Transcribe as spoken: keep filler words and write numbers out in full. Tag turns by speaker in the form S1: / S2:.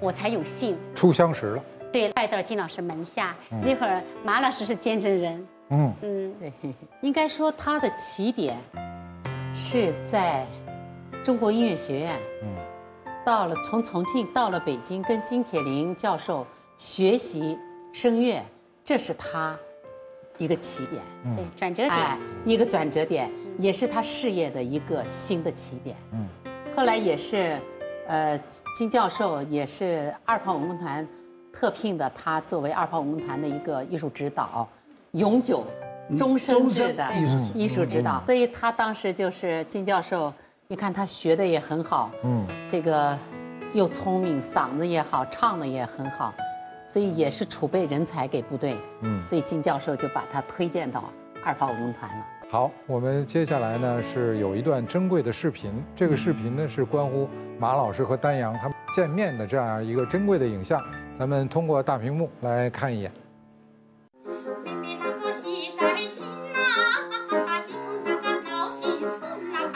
S1: 我才有幸
S2: 初相识了。
S1: 对，拜到了金老师门下。嗯、那会儿马老师是监制人。
S2: 嗯
S1: 嗯，
S3: 对，应该说他的起点是在中国音乐学院。嗯，到了从重庆到了北京，跟金铁霖教授学习声乐，这是他一个起点。
S1: 嗯、对，转折点、哎，
S3: 一个转折点，也是他事业的一个新的起点。嗯，后来也是，呃，金教授也是二炮文工团特聘的，他作为二炮文工团的一个艺术指导，永久、终身制的艺术指导。所以他当时就是金教授，你看他学的也很好，嗯，这个又聪明，嗓子也好，唱的也很好，所以也是储备人才给部队。嗯，所以金教授就把他推荐到二炮文工团了。
S2: 好，我们接下来呢是有一段珍贵的视频，这个视频呢是关乎马老师和丹阳他们见面的这样一个珍贵的影像，咱们通过大屏幕来看一眼。